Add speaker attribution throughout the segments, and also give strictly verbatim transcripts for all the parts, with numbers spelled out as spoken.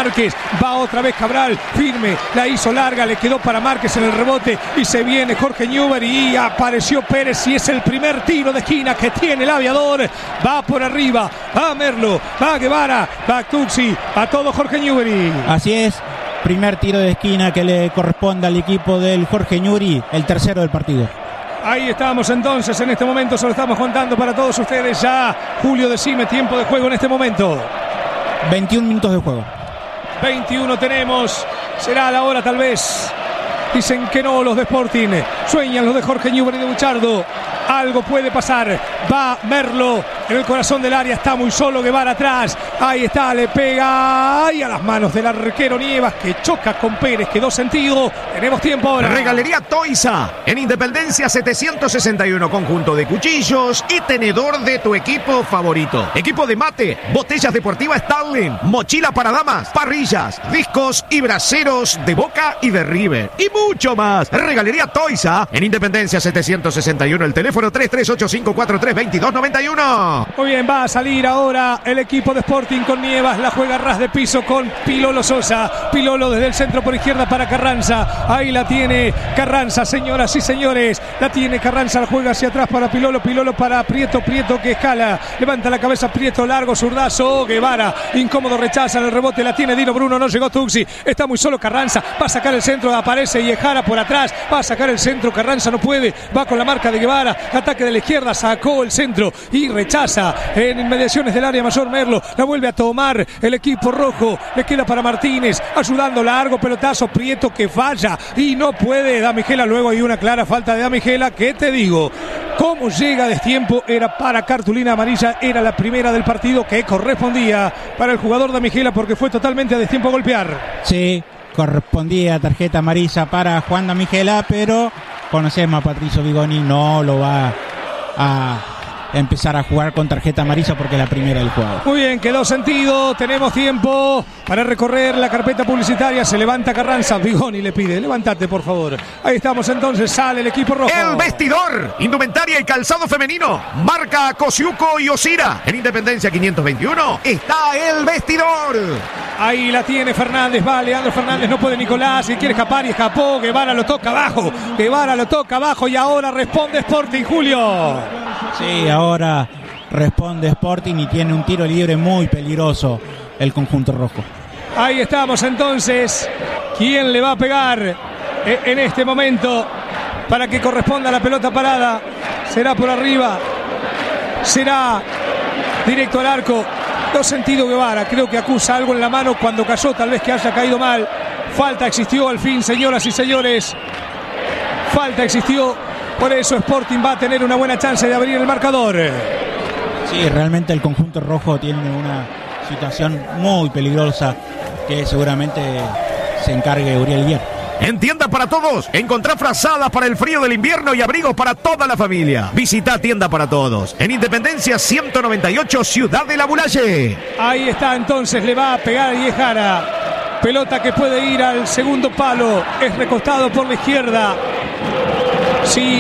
Speaker 1: Márquez, va otra vez Cabral, firme, la hizo larga, le quedó para Márquez en el rebote y se viene Jorge Newbery y apareció Pérez y es el primer tiro de esquina que tiene el aviador. Va por arriba, va Merlo, va Guevara, va Tucci, a todo Jorge Newbery.
Speaker 2: Así es, primer tiro de esquina que le corresponde al equipo del Jorge Newbery, el tercero del partido.
Speaker 1: Ahí estamos entonces, en este momento se lo estamos contando para todos ustedes ya. Julio, decime tiempo de juego en este momento.
Speaker 2: veintiún minutos de juego.
Speaker 1: veintiuno tenemos, será la hora tal vez. Dicen que no los de Sporting, sueñan los de Jorge Newbery de Buchardo. Algo puede pasar, va Merlo en el corazón del área, está muy solo Guevara atrás, ahí está, le pega ahí a las manos del arquero Nievas que choca con Pérez, quedó sentido, tenemos tiempo ahora.
Speaker 3: Regalería Toisa en Independencia setecientos sesenta y uno, conjunto de cuchillos y tenedor de tu equipo favorito. Equipo de mate, botellas deportivas Starling, mochila para damas, parrillas, discos y braseros de Boca y de River y mucho más. Regalería Toisa en Independencia setecientos sesenta y uno, el teléfono tres tres ocho cinco cuatro tres dos dos nueve uno.
Speaker 1: Muy bien, va a salir ahora el equipo de Sporting con Nievas, la juega ras de piso con Pilolo Sosa, Pilolo desde el centro por izquierda para Carranza, ahí la tiene Carranza, señoras y señores, la tiene Carranza, la juega hacia atrás para Pilolo, Pilolo para Prieto, Prieto que escala, levanta la cabeza Prieto, largo zurdazo, Guevara, incómodo, rechaza el rebote, la tiene Dino Bruno, no llegó Tucci, está muy solo Carranza, va a sacar el centro, aparece Yejara por atrás, va a sacar el centro, Carranza no puede, va con la marca de Guevara, ataque de la izquierda, sacó el centro y rechaza en inmediaciones del área mayor Merlo, la vuelve a tomar el equipo rojo, le queda para Martínez, ayudando largo pelotazo, Prieto que falla y no puede Damigela, luego hay una clara falta de Damigela, que te digo, cómo llega a destiempo, era para cartulina amarilla, era la primera del partido que correspondía para el jugador Damigela porque fue totalmente a destiempo a golpear.
Speaker 2: Sí, correspondía tarjeta amarilla para Juan Damigela, pero conocemos a Patricio Bigoni, no lo va a empezar a jugar con tarjeta amarilla porque es la primera del juego.
Speaker 1: Muy bien, quedó sentido, tenemos tiempo para recorrer la carpeta publicitaria, se levanta Carranza, Bigoni le pide, levántate por favor, ahí estamos entonces, sale el equipo rojo.
Speaker 3: El vestidor, indumentaria y calzado femenino, marca Cosiuco y Osira, en Independencia quinientos veintiuno, está el vestidor.
Speaker 1: Ahí la tiene Fernández, va Leandro Fernández, no puede Nicolás, si quiere escapar y escapó, Guevara lo toca abajo, Guevara lo toca abajo y ahora responde Sporting, Julio.
Speaker 2: Sí, ahora responde Sporting y tiene un tiro libre muy peligroso el conjunto rojo.
Speaker 1: Ahí estamos entonces, ¿quién le va a pegar en este momento para que corresponda la pelota parada? Será por arriba, será directo al arco. No sentido Guevara, creo que acusa algo en la mano cuando cayó, tal vez que haya caído mal. Falta existió al fin, señoras y señores. Falta existió, por eso Sporting va a tener una buena chance de abrir el marcador.
Speaker 2: Sí, realmente el conjunto rojo tiene una situación muy peligrosa que seguramente se encargue Uriel Guerra.
Speaker 3: En Tienda para Todos, encontrá frazadas para el frío del invierno y abrigos para toda la familia. Visita Tienda para Todos, en Independencia ciento noventa y ocho, Ciudad de la Bulaye.
Speaker 1: Ahí está entonces, le va a pegar a Yejara. Pelota que puede ir al segundo palo, es recostado por la izquierda. Sí,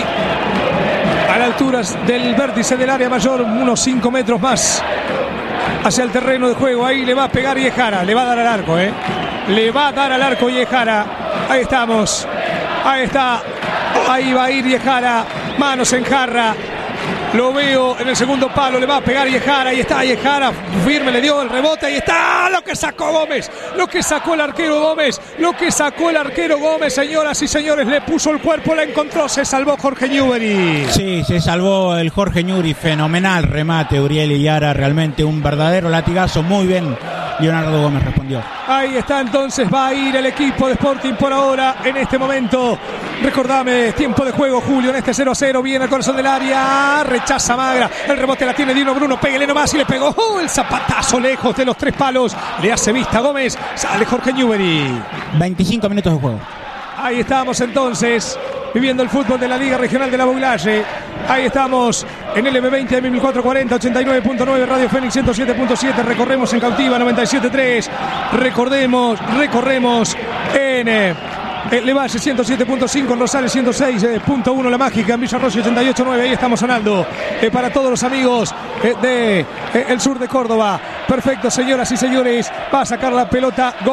Speaker 1: a la altura del vértice del área mayor, unos cinco metros más hacia el terreno de juego. Ahí le va a pegar Yejara, le va a dar al arco, ¿eh? Le va a dar al arco Yejara. Ahí estamos, ahí está, ahí va a ir Yejara, manos en jarra, lo veo en el segundo palo, le va a pegar Yejara, ahí está Yejara, firme, le dio el rebote, ahí está, lo que sacó Gómez, lo que sacó el arquero Gómez, lo que sacó el arquero Gómez, señoras y señores, le puso el cuerpo, la encontró, se salvó Jorge Newbery.
Speaker 2: Sí, se salvó el Jorge Newbery, fenomenal remate Uriel Iyara, realmente un verdadero latigazo, muy bien Leonardo Gómez respondió.
Speaker 1: Ahí está entonces, va a ir el equipo de Sporting por ahora, en este momento. Recordame, tiempo de juego, Julio, en este cero a cero, viene al corazón del área, rechaza Magra, el rebote la tiene Dino Bruno, pégale nomás y le pegó, ¡oh! El zapatazo lejos de los tres palos, le hace vista a Gómez, sale Jorge Newbery.
Speaker 2: veinticinco minutos de juego.
Speaker 1: Ahí estamos entonces, viviendo el fútbol de la Liga Regional de la Buglaye. Ahí estamos en L M veinte de mil cuatrocientos cuarenta, ochenta y nueve punto nueve, Radio Fénix ciento siete punto siete, recorremos en Cautiva noventa y siete punto tres, recordemos, recorremos en eh, Levalle ciento siete punto cinco, en Rosales ciento seis punto uno, La Mágica en Villa Rossi ochenta y ocho punto nueve, ahí estamos sonando eh, para todos los amigos eh, de eh, el sur de Córdoba. Perfecto, señoras y señores, va a sacar la pelota.